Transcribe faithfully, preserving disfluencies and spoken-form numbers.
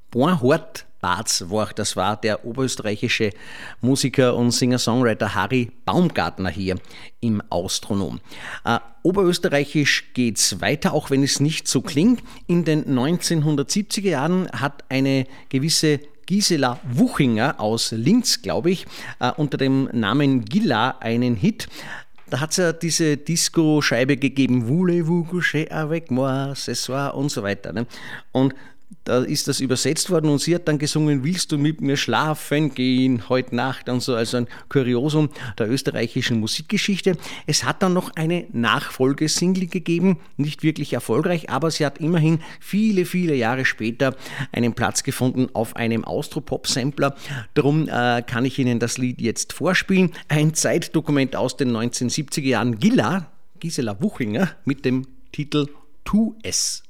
Bornhort Barzwach, das war der oberösterreichische Musiker und Singer-Songwriter Harry Baumgartner hier im Austronom. Äh, oberösterreichisch geht's weiter, auch wenn es nicht so klingt. In den neunzehnhundertsiebziger Jahren hat eine gewisse Gisela Wuchinger aus Linz, glaube ich, äh, unter dem Namen Gilla einen Hit. Da hat es ja diese Disco-Scheibe gegeben, Voulez-vous coucher avec moi, ce soir und so weiter. Ne? Und da ist das übersetzt worden und sie hat dann gesungen, willst du mit mir schlafen gehen heute Nacht und so, also ein Kuriosum der österreichischen Musikgeschichte. Es hat dann noch eine Nachfolgesingle gegeben, nicht wirklich erfolgreich, aber sie hat immerhin viele, viele Jahre später einen Platz gefunden auf einem Austropop-Sampler. Darum äh, kann ich Ihnen das Lied jetzt vorspielen. Ein Zeitdokument aus den neunzehnhundertsiebziger Jahren, Gilla, Gisela Wuchinger, mit dem Titel Tu es.